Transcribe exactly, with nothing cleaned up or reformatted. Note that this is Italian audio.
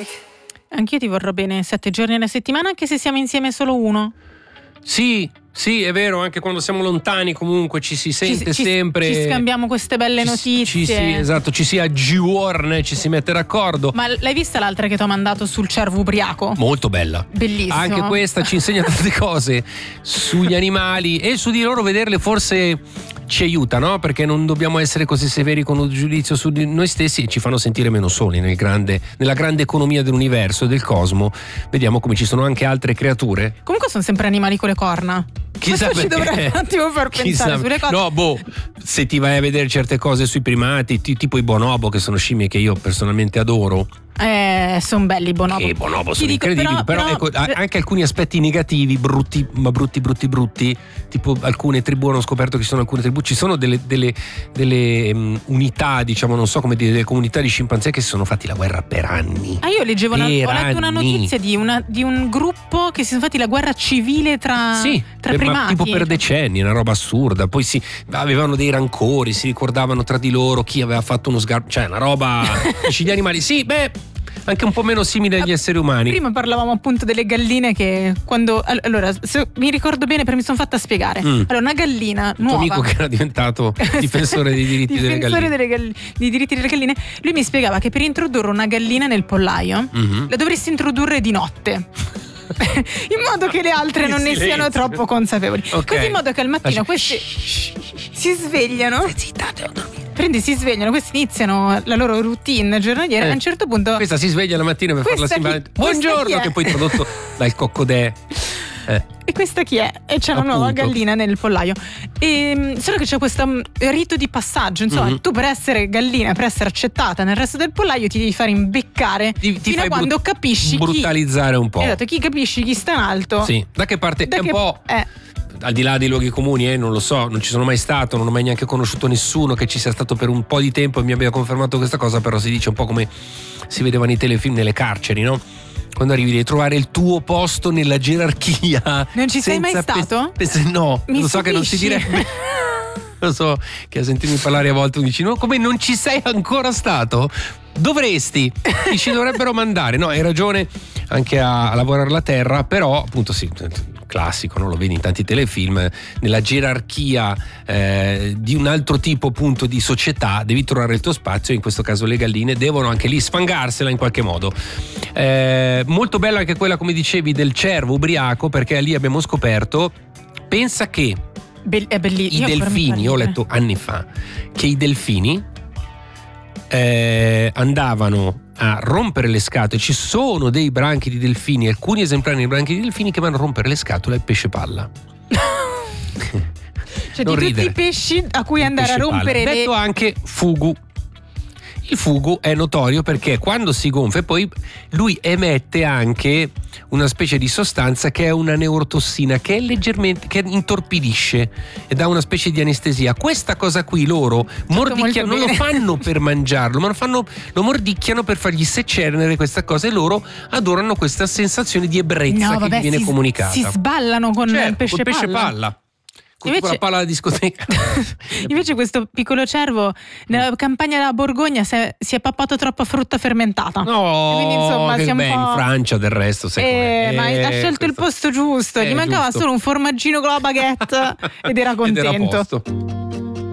Anch'io ti vorrò bene sette giorni alla settimana, anche se siamo insieme solo uno. Sì, sì, è vero, anche quando siamo lontani comunque ci si sente ci, sempre. Ci scambiamo queste belle ci, notizie. Ci, sì, esatto, ci si aggiorna, ci si mette d'accordo. Ma l'hai vista l'altra che ti ho mandato sul cervo ubriaco? Molto bella. Bellissimo. Anche questa ci insegna tante cose sugli animali e su di loro vederle forse ci aiuta, no? Perché non dobbiamo essere così severi con un giudizio su di noi stessi e ci fanno sentire meno soli nel grande, nella grande economia dell'universo e del cosmo. Vediamo come ci sono anche altre creature. Comunque sono sempre animali con le corna. Chissà Questo perché. ci dovrebbe un attimo far pensare Chissà. sulle cose. No, boh, se ti vai a vedere certe cose sui primati, t- tipo i bonobo, che sono scimmie che io personalmente adoro. Eh, sono belli i bonobo. Che bonobo sono dico, incredibili, però, però, però però ecco, anche alcuni aspetti negativi, brutti, ma brutti, brutti, brutti, tipo alcune tribù, hanno scoperto che ci sono alcune tribù, ci sono delle, delle, delle um, unità, diciamo, non so come dire, delle comunità di scimpanzé che si sono fatti la guerra per anni. Ah, io leggevo una, ho letto anni. una notizia di, una, di un gruppo che si sono fatti la guerra civile tra, sì, tra per, primati. Ma tipo per decenni, una roba assurda. Poi si avevano dei rancori, si ricordavano tra di loro chi aveva fatto uno sgarbo, cioè una roba. Gli animali, sì, beh. Anche un po' meno simile agli esseri umani. Prima parlavamo appunto delle galline che quando allora se mi ricordo bene perché mi sono fatta spiegare. Mm. Allora una gallina il nuova. tuo amico che era diventato difensore dei diritti delle galline. Delle galline. Dei diritti delle galline. Lui mi spiegava che per introdurre una gallina nel pollaio mm-hmm. la dovresti introdurre di notte. In modo che le altre non ne siano troppo consapevoli. Okay. Così in modo che al mattino questi si svegliano. Zitta, devo dormire. Prendi, si svegliano, questi iniziano la loro routine giornaliera. Eh. A un certo punto questa si sveglia la mattina per farla simulare. Buongiorno, che poi tradotto dal coccodè. Eh. E questa chi è? E c'è una Appunto. nuova gallina nel pollaio. E, solo che c'è questo rito di passaggio. Insomma, mm-hmm. tu per essere gallina, per essere accettata nel resto del pollaio, ti devi fare imbeccare ti, ti fino a quando brut- capisci brutalizzare chi, un po'. Esatto, chi capisci chi sta in alto. Sì, da che parte da è che, un po'. Eh. Al di là dei luoghi comuni, eh, non lo so, non ci sono mai stato, non ho mai neanche conosciuto nessuno che ci sia stato per un po' di tempo e mi abbia confermato questa cosa, però si dice un po' come si vedeva nei telefilm, nelle carceri, no? Quando arrivi devi trovare il tuo posto nella gerarchia. Non ci sei mai stato? Pe- pe- no, Mi lo so che non si direbbe. Lo so che a sentirmi parlare a volte mi dici, no, come non ci sei ancora stato? Dovresti, ti ci dovrebbero mandare. No, hai ragione anche a, a lavorare la terra, però appunto sì, classico, no? Lo vedi in tanti telefilm, nella gerarchia eh, di un altro tipo appunto di società devi trovare il tuo spazio, in questo caso le galline devono anche lì sfangarsela in qualche modo. Eh, molto bella anche quella, come dicevi, del cervo ubriaco, perché lì abbiamo scoperto, pensa che Be- è bellissimo. i delfini, ho letto anni fa che i delfini eh, andavano a rompere le scatole. Ci sono dei branchi di delfini, alcuni esemplari di branchi di delfini che vanno a rompere le scatole al pesce palla. Cioè non di ridere. tutti i pesci a cui Il andare a pesce rompere palla. le... Detto anche fugu. Il fugu è notorio perché quando si gonfia poi lui emette anche una specie di sostanza che è una neurotossina che è leggermente, che intorpidisce e dà una specie di anestesia. Questa cosa qui loro mordicchiano, non lo fanno per mangiarlo, ma lo, fanno, lo mordicchiano per fargli secernere questa cosa, e loro adorano questa sensazione di ebbrezza no, che vabbè, gli viene si, comunicata. Si sballano con certo, il pesce col pesce palla. palla. Invece, la palla da discoteca. Invece questo piccolo cervo nella campagna della Borgogna si è, si è pappato troppa frutta fermentata. No, quindi insomma che siamo beh, un po'... in Francia del resto sai eh, com'è. ma eh, ha scelto questo... il posto giusto, eh, gli mancava giusto. solo un formaggino con la baguette ed era contento. Ed era a posto.